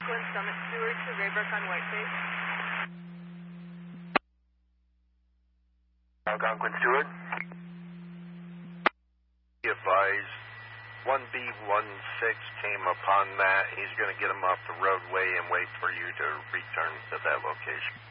Summit Stewart to Raybrook on Whiteface. Algonquin Stewart. Be advised, 1B16 came upon that. He's going to get him off the roadway and wait for you to return to that location.